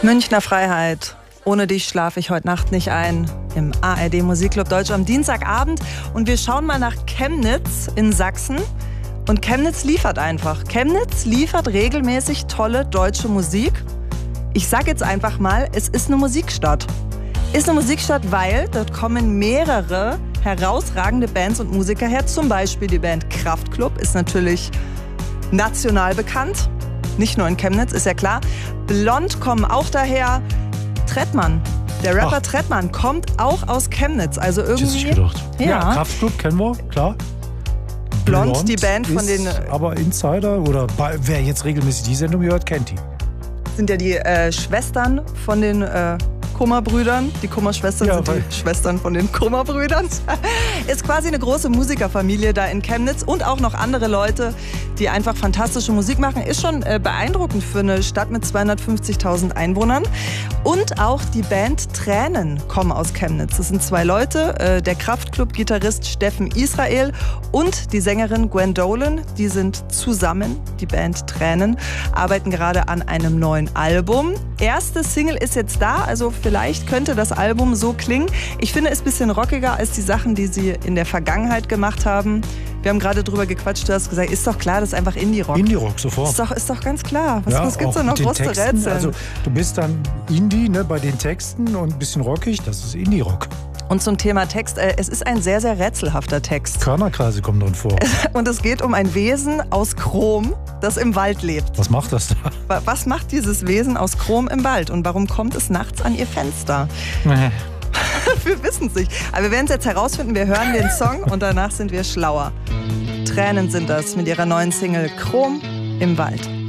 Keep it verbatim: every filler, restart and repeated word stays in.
Münchner Freiheit. Ohne dich schlafe ich heute Nacht nicht ein. Im A R D Musikclub Deutsch am Dienstagabend. Und wir schauen mal nach Chemnitz in Sachsen. Und Chemnitz liefert einfach. Chemnitz liefert regelmäßig tolle deutsche Musik. Ich sag jetzt einfach mal, es ist eine Musikstadt. Ist eine Musikstadt, weil dort kommen mehrere herausragende Bands und Musiker her. Zum Beispiel die Band Kraftklub ist natürlich national bekannt. Nicht nur in Chemnitz, ist ja klar. Blond kommen auch daher. Trettmann, der Rapper Ach. Trettmann kommt auch aus Chemnitz. Also irgendwie. Das ist gedacht. Ja. ja, Kraftklub kennen wir, klar. Blond, Blond die Band von den. Aber Insider oder wer jetzt regelmäßig die Sendung hört, kennt die. Sind ja die äh, Schwestern von den äh, Kummerbrüdern. Die Kummerschwestern ja, sind die Schwestern von den Kummerbrüdern. Ist quasi eine große Musikerfamilie da in Chemnitz und auch noch andere Leute, die einfach fantastische Musik machen. Ist schon äh, beeindruckend für eine Stadt mit zweihundertfünfzigtausend Einwohnern. Und auch die Band Tränen kommen aus Chemnitz. Das sind zwei Leute, äh, der Kraftklub-Gitarrist Steffen Israel und die Sängerin Gwen Dolan. Die sind zusammen, die Band Tränen, arbeiten gerade an einem neuen Album. Erste Single ist jetzt da, also vielleicht könnte das Album so klingen. Ich finde es ein bisschen rockiger als die Sachen, die sie in der Vergangenheit gemacht haben. Wir haben gerade drüber gequatscht, du hast gesagt, ist doch klar, das ist einfach Indie-Rock. Indie-Rock, sofort. Ist doch, ist doch ganz klar. Was, ja, was gibt's da noch groß zu rätseln? Also du bist dann Indie, ne, bei den Texten und ein bisschen rockig, das ist Indie-Rock. Und zum Thema Text, äh, es ist ein sehr, sehr rätselhafter Text. Körnerkreise kommen drin vor. Und es geht um ein Wesen aus Chrom, das im Wald lebt. Was macht das da? Was macht dieses Wesen aus Chrom im Wald und warum kommt es nachts an ihr Fenster? Nee. Wir wissen es nicht. Aber wir werden es jetzt herausfinden. Wir hören den Song und danach sind wir schlauer. Tränen sind das mit ihrer neuen Single Chrom im Wald.